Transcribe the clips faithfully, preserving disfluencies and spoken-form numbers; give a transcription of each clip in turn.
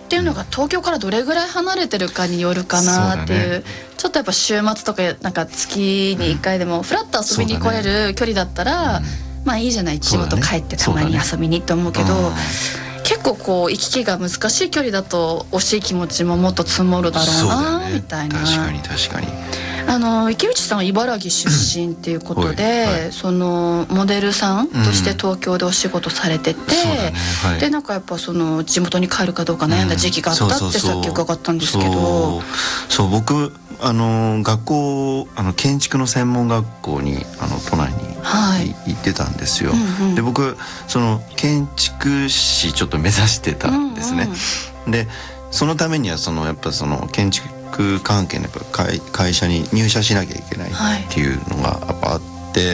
っていうのが東京からどれぐらい離れてるかによるかなっていう、うん、ちょっとやっぱ週末とかなんか月にいっかいでもフラッと遊びに来れる距離だったら、うん、まあいいじゃない、仕事帰ってたまに遊びにって思うけど、ね、結構こう行き来が難しい距離だと惜しい気持ちももっと積もるだろうな、ね、みたいな。 確かに確かに。 あの池内さんは茨城出身っていうことで、はい、そのモデルさんとして東京でお仕事されてて、うんねはい、でなんかやっぱその地元に帰るかどうか悩んだ時期があったってさっき伺ったんですけど、 そうそう僕あの学校あの建築の専門学校にあの都内に、はい、行ってたんですよ、うんうん、で僕その建築士ちょっと目指してたんですね、うんうん、でそのためにはそのやっぱその建築関係のやっぱ 会, 会社に入社しなきゃいけないっていうのがやっぱあって、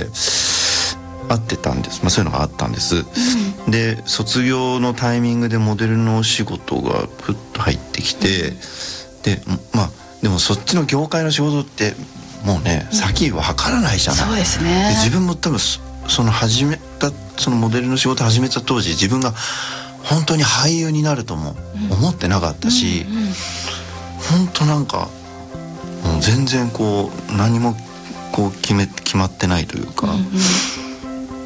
はい、あってたんです、まあ、そういうのがあったんです、うん、で卒業のタイミングでモデルのお仕事がふっと入ってきて、うん、でまあでもそっちの業界の仕事ってもうね、うん、先は測らないじゃない、 そうですね。 で自分も多分その始めたそのモデルの仕事始めた当時自分が本当に俳優になるとも思ってなかったし、うんうんうん、本当なんかもう全然こう何もこう決め決まってないというか、うんうん、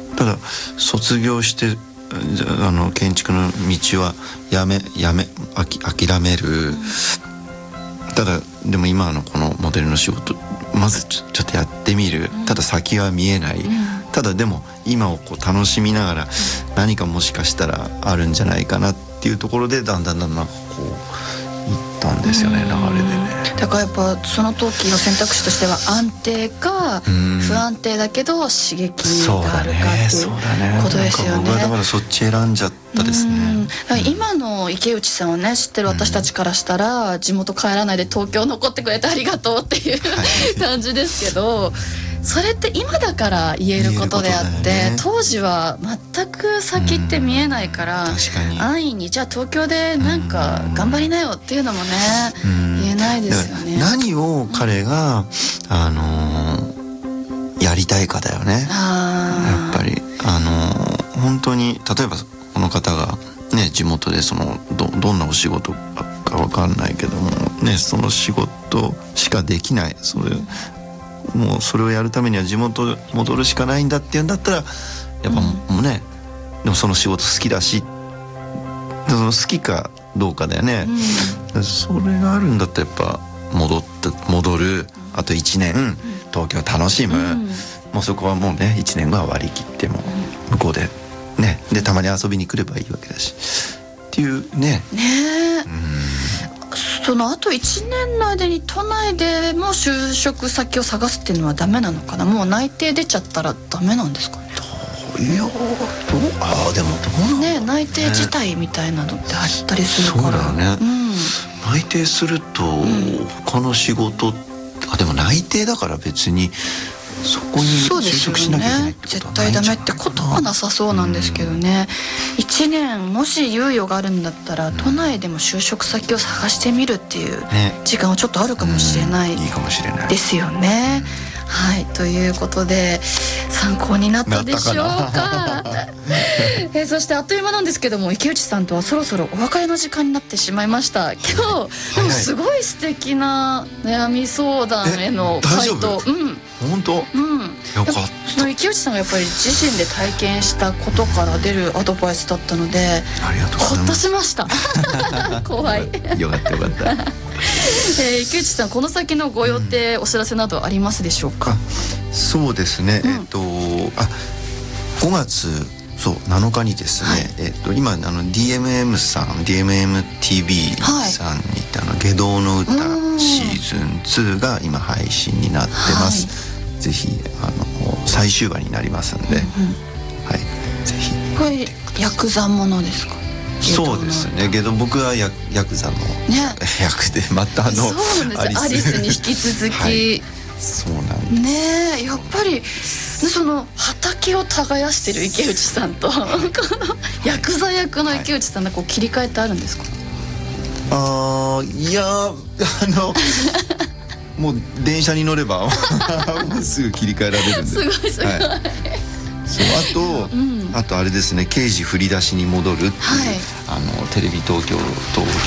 ただ卒業してあの建築の道はやめやめあき諦める、うん、ただでも今のこのモデルの仕事まずちょ、ちょっとやってみる、ただ先は見えない、うん、ただでも今をこう楽しみながら何かもしかしたらあるんじゃないかなっていうところでだんだんだんだんこう行ったんですよね、流れでね。 だからやっぱその時の選択肢としては安定か不安定だけど刺激があるかっていうことですよね。 僕はだからそっち選んじゃったですね。 今の池内さんをね知ってる私たちからしたら地元帰らないで東京残ってくれてありがとうっていう感じですけど、それって今だから言えることであって、ね、当時は全く先って見えないから、うん、確かに安易にじゃあ東京でなんか頑張りなよっていうのもね、うん、言えないですよね。 何を彼が、うん、あのー、やりたいかだよね。やっぱりあのー、本当に例えばこの方がね地元でその ど, どんなお仕事か分かんないけどもね、その仕事しかできない、それ、うん、もうそれをやるためには地元戻るしかないんだっていうんだったらやっぱもうね、うん、でもその仕事好きだし、その好きかどうかだよね、うん、それがあるんだったらやっぱ戻って戻る、あといちねん、うん、東京楽しむ、うん、もうそこはもうねいちねんが割り切っても向こうでね、でたまに遊びに来ればいいわけだしっていうね。 ねえ、うん、そのあといちねんの間に都内でも就職先を探すっていうのはダメなのかな。もう内定出ちゃったらダメなんですかね。 いやどうあでもどうなんだろうね。 内定自体みたいなのってあったりするから。 そうだよね、うん、内定すると他の仕事、うん、あでも内定だから別にそこに就職しなきゃいけないってことはないんじゃないかな。絶対ダメってことはなさそうなんですけどね、うん、いちねんもし猶予があるんだったら、うん、都内でも就職先を探してみるっていう時間はちょっとあるかもしれない、 ね、うん、いいかもしれないですよね、うん、はい、ということで参考になったでしょうかえそしてあっという間なんですけども池内さんとはそろそろお別れの時間になってしまいました。今日でもすごい素敵な悩み相談への回答、うん、 本当、 うん、よかった。その池内さんがやっぱり自身で体験したことから出るアドバイスだったので、 ありがとうございます。 ほっとしました怖いよかったよかったえー、池内さんこの先のご予定、うん、お知らせなどありますでしょうか。 そうですね、うん、えっとあごがつそうなのかにですね、はい、えっと今あの ディーエムエム さん ディーエムエムティーブイ さんに行って、はい、あの下道の歌シーズンツーが今配信になってます、はい、ぜひあの最終話になりますんで、うんうん、はいぜひこれヤクザものですか。 そうですね。けど僕はヤヤクザの役で、ね、またあのそうなんですアリス、アリスに引き続き、はい、 そうなんですね。やっぱりその畑を耕してる池内さんとこのヤクザ役の池内さんのこう切り替えってあるんですか。 あいやあのもう電車に乗ればもうすぐ切り替えられるんで。すごいすごい、はい、そうあと、うん、あとあれですね刑事振り出しに戻るっていう、はい、あのテレビ東京と